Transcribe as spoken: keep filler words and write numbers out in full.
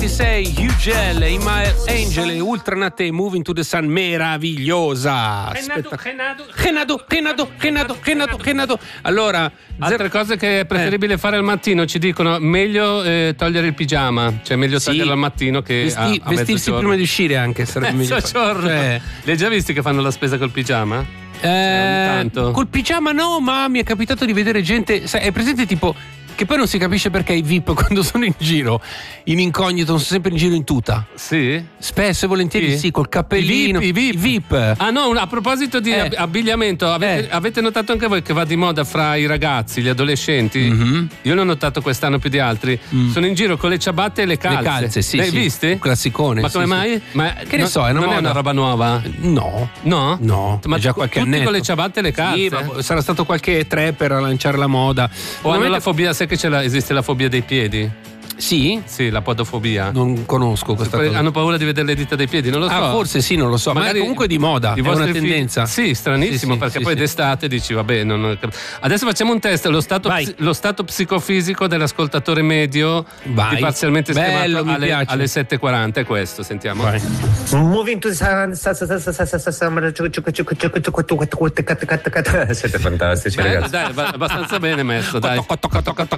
ventisei, Hugel, Imael Angel e Ultranate, Moving to the Sun, meravigliosa. Renato, Renato, Renato, Renato, Renato, Renato, Renato. Allora, altre cose che è preferibile eh. fare al mattino, ci dicono meglio eh, togliere il pigiama, cioè meglio sì. toglierlo al mattino che Vesti, a, a vestirsi prima di uscire anche sarebbe meglio. Cioè. Li hai già visti che fanno la spesa col pigiama? Eh, col pigiama no, ma mi è capitato di vedere gente, sai, è presente tipo che poi non si capisce perché i V I P quando sono in giro in incognito sono sempre in giro in tuta. Sì? Spesso e volentieri sì, sì col cappellino. I V I P, I V I P. Ah no, a proposito di eh. abbigliamento, avete, eh. avete notato anche voi che va di moda fra i ragazzi, gli adolescenti? Mm-hmm. Io l'ho notato quest'anno più di altri. Mm. Sono in giro con le ciabatte e le calze. Le calze, sì. Le hai sì. viste? Classicone. Ma come sì, mai? Sì. Ma che ne so, è una non moda. è una roba nuova? No. No? No. Ma già qualche tutti annetto. con le ciabatte e le calze? Sì, ma sarà stato qualche trapper a lanciare la moda. O hanno la fobia, sai che c'è la, esiste la fobia dei piedi? Sì? Sì, la podofobia. Non conosco questa cosa. Hanno paura di vedere le dita dei piedi, non lo so. Ah, forse sì, non lo so. Magari ma è comunque di moda, è una tendenza. Figli... Sì, stranissimo, sì, sì, perché sì, poi sì. d'estate dici, vabbè, non... Adesso facciamo un test, lo stato, ps- lo stato psicofisico dell'ascoltatore medio di parzialmente Bello, alle, alle sette e quaranta, è questo, sentiamo. Vai. Moving to siete fantastici, ragazzi. Dai, abbastanza bene messo, dai.